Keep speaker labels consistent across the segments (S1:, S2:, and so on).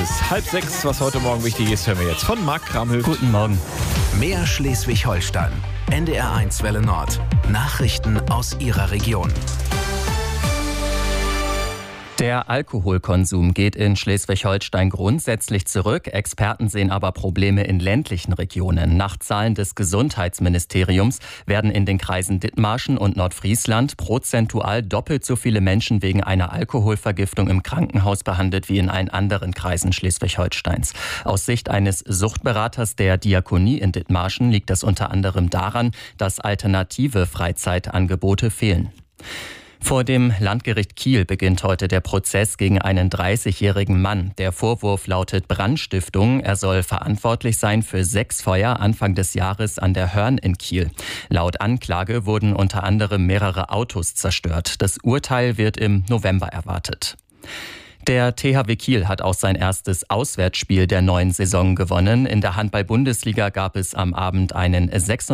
S1: ist 5:30. Was heute Morgen wichtig ist, hören wir jetzt von Marc Kramhöft.
S2: Guten Morgen.
S3: Mehr Schleswig-Holstein. NDR1 Welle Nord. Nachrichten aus Ihrer Region.
S2: Der Alkoholkonsum geht in Schleswig-Holstein grundsätzlich zurück. Experten sehen aber Probleme in ländlichen Regionen. Nach Zahlen des Gesundheitsministeriums werden in den Kreisen Dithmarschen und Nordfriesland prozentual doppelt so viele Menschen wegen einer Alkoholvergiftung im Krankenhaus behandelt wie in allen anderen Kreisen Schleswig-Holsteins. Aus Sicht eines Suchtberaters der Diakonie in Dithmarschen liegt das unter anderem daran, dass alternative Freizeitangebote fehlen. Vor dem Landgericht Kiel beginnt heute der Prozess gegen einen 30-jährigen Mann. Der Vorwurf lautet Brandstiftung. Er soll verantwortlich sein für 6 Feuer Anfang des Jahres an der Hörn in Kiel. Laut Anklage wurden unter anderem mehrere Autos zerstört. Das Urteil wird im November erwartet. Der THW Kiel hat auch sein erstes Auswärtsspiel der neuen Saison gewonnen. In der Handball-Bundesliga gab es am Abend einen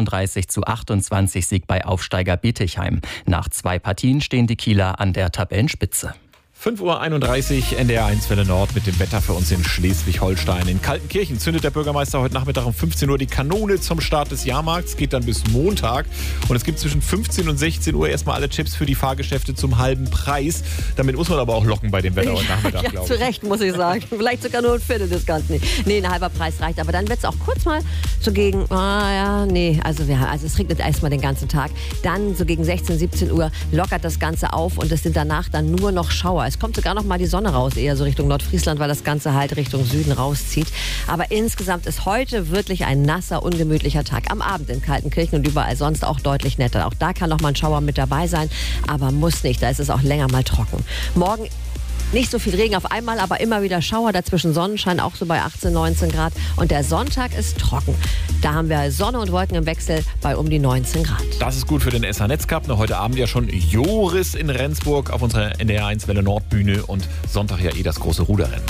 S2: 36:28 Sieg bei Aufsteiger Bietigheim. Nach 2 Partien stehen die Kieler an der Tabellenspitze.
S1: 5:31 Uhr, NDR1 Welle Nord mit dem Wetter für uns in Schleswig-Holstein. In Kaltenkirchen zündet der Bürgermeister heute Nachmittag um 15 Uhr die Kanone zum Start des Jahrmarkts. Geht dann bis Montag. Und es gibt zwischen 15 und 16 Uhr erstmal alle Chips für die Fahrgeschäfte zum halben Preis. Damit muss man aber auch locken bei dem Wetter heute Nachmittag,
S4: ja,
S1: glaube ich.
S4: Zu Recht, muss ich sagen. Vielleicht sogar nur ein Viertel des Ganzen nicht. Nee, ein halber Preis reicht. Aber dann wird es auch kurz mal so gegen, also es regnet erstmal den ganzen Tag. Dann so gegen 16, 17 Uhr lockert das Ganze auf und es sind danach dann nur noch Schauer. Es kommt sogar noch mal die Sonne raus, eher so Richtung Nordfriesland, weil das Ganze halt Richtung Süden rauszieht. Aber insgesamt ist heute wirklich ein nasser, ungemütlicher Tag. Am Abend in Kaltenkirchen und überall sonst auch deutlich netter. Auch da kann noch mal ein Schauer mit dabei sein, aber muss nicht. Da ist es auch länger mal trocken. Morgen nicht so viel Regen auf einmal, aber immer wieder Schauer, dazwischen Sonnenschein, auch so bei 18, 19 Grad. Und der Sonntag ist trocken. Da haben wir Sonne und Wolken im Wechsel bei um die 19 Grad.
S1: Das ist gut für den SH Netzcup. Heute Abend ja schon Joris in Rendsburg auf unserer NDR1 Welle Nord Bühne und Sonntag ja das große Ruderrennen.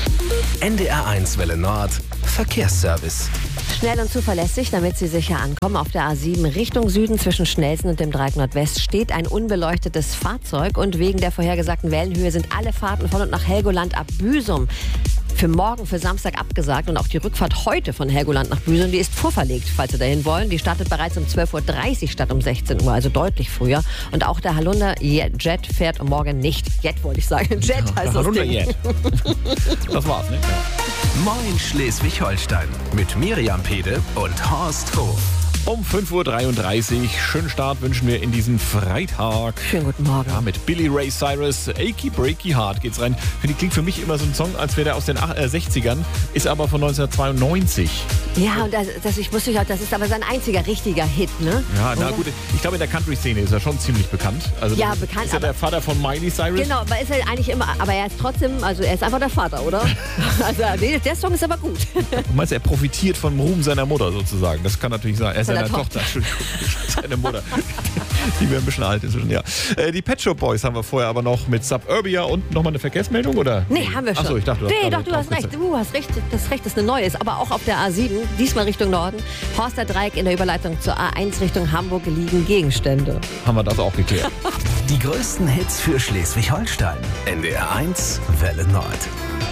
S3: NDR1 Welle Nord. Verkehrsservice.
S4: Schnell und zuverlässig, damit Sie sicher ankommen. Auf der A7 Richtung Süden zwischen Schnelsen und dem Dreieck Nordwest steht ein unbeleuchtetes Fahrzeug. Und wegen der vorhergesagten Wellenhöhe sind alle Fahrten von und nach Helgoland ab Büsum für morgen, für Samstag abgesagt. Und auch die Rückfahrt heute von Helgoland nach Büsum, die ist vorverlegt, falls Sie dahin wollen. Die startet bereits um 12:30 Uhr statt um 16 Uhr, also deutlich früher. Und auch der Hallunder Jet fährt morgen nicht. Jet wollte ich sagen. Jet heißt das Ding.
S1: Jet. Das war's, ne? Ja.
S3: Moin Schleswig-Holstein mit Miriam Pede und Horst Hof.
S1: Um 5:33 Uhr. Schönen Start wünschen wir in diesen Freitag.
S4: Schönen guten Morgen.
S1: Ja, mit Billy Ray Cyrus, Achy Breaky Heart geht's rein. Klingt für mich immer so ein Song, als wäre der aus den 60ern, ist aber von 1992.
S4: Ja, und das ist aber sein einziger richtiger Hit, ne?
S1: Ja, na gut, ich glaube in der Country-Szene ist er schon ziemlich bekannt. Also
S4: ja, bekannt.
S1: Ist er der Vater von Miley Cyrus?
S4: Genau, aber ist er eigentlich immer, aber er ist trotzdem, also er ist einfach der Vater, oder? Also der Song ist aber gut.
S1: Du meinst, er profitiert vom Ruhm seiner Mutter sozusagen? Das kann natürlich sein. Er ist seiner Tochter. Entschuldigung, seine Mutter. Die wäre ein bisschen alt inzwischen, ja. Die Pet Shop Boys haben wir vorher aber noch mit Suburbia und nochmal eine Verkehrsmeldung, oder?
S4: Nee, haben wir schon.
S1: Achso, ich dachte,
S4: du hast recht. Das Recht ist eine neue. Ist aber auch auf der A7, diesmal Richtung Norden. Horster Dreieck in der Überleitung zur A1 Richtung Hamburg liegen Gegenstände.
S1: Haben wir das auch geklärt.
S3: Die größten Hits für Schleswig-Holstein. NDR1 Welle Nord.